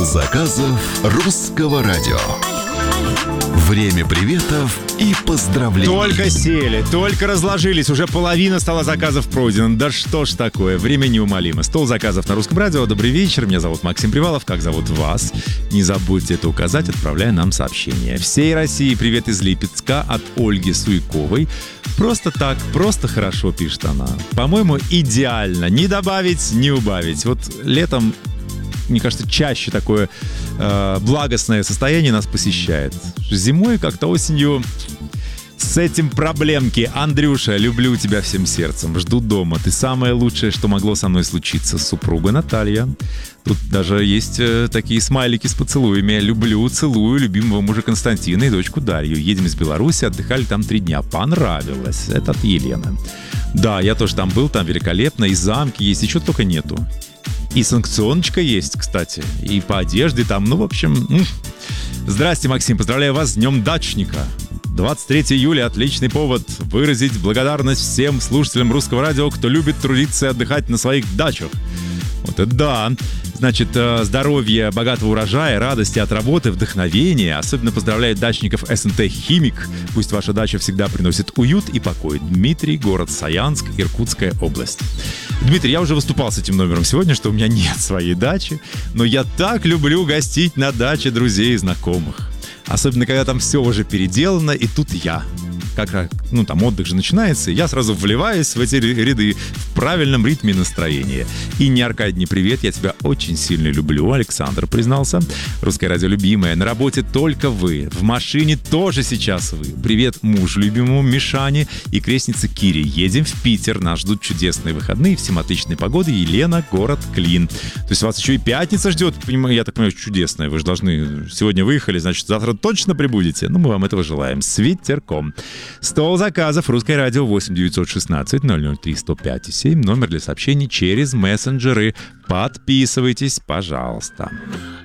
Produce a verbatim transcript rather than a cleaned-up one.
Стол заказов Русского радио. Время приветов и поздравлений. Только сели, только разложились, уже половина стола заказов пройдена. Да что ж такое, время неумолимо. Стол заказов на Русском радио. Добрый вечер, меня зовут Максим Привалов. Как зовут вас? Не забудьте это указать, отправляя нам сообщение. Всей России привет из Липецка от Ольги Суйковой. Просто так, просто хорошо, пишет она. По-моему, идеально. Не добавить, не убавить. Вот летом, мне кажется, чаще такое э, благостное состояние нас посещает. Зимой как-то, осенью с этим проблемки. Андрюша, люблю тебя всем сердцем. Жду дома. Ты самое лучшее, что могло со мной случиться. Супруга Наталья. Тут даже есть э, такие смайлики с поцелуями. Люблю, целую любимого мужа Константина и дочку Дарью. Едем из Беларуси, отдыхали там три дня. Понравилось. Это от Елены. Да, я тоже там был, там великолепно. И замки есть, и чего только нету. И санкционочка есть, кстати. И по одежде там, ну, в общем... М- Здрасте, Максим, поздравляю вас с Днем Дачника. двадцать третьего июля – отличный повод выразить благодарность всем слушателям Русского радио, кто любит трудиться и отдыхать на своих дачах. Вот это да! Значит, здоровья, богатого урожая, радости от работы, вдохновения. Особенно поздравляет дачников эс эн тэ «Химик». Пусть ваша дача всегда приносит уют и покой. Дмитрий, город Саянск, Иркутская область. Дмитрий, я уже выступал с этим номером сегодня, что у меня нет своей дачи, но я так люблю гостить на даче друзей и знакомых. Особенно, когда там все уже переделано, и тут я. Как, ну, там отдых же начинается, и я сразу вливаюсь в эти ряды в правильном ритме настроения. И не Аркадий, привет, я тебя очень сильно люблю, Александр признался. Русское радио любимое, на работе только вы, в машине тоже сейчас вы. Привет мужу любимому Мишане и крестнице Кире. Едем в Питер, нас ждут чудесные выходные, всем отличной погоды. Елена, город Клин. То есть вас еще и пятница ждет, я так понимаю, чудесная. Вы же должны, сегодня выехали, значит, завтра точно прибудете. Ну, мы вам этого желаем. С ветерком. Стол заказов. Русское радио восемь девятьсот шестнадцать ноль ноль три сто пять и семь. Номер для сообщений через мессенджеры. Подписывайтесь, пожалуйста.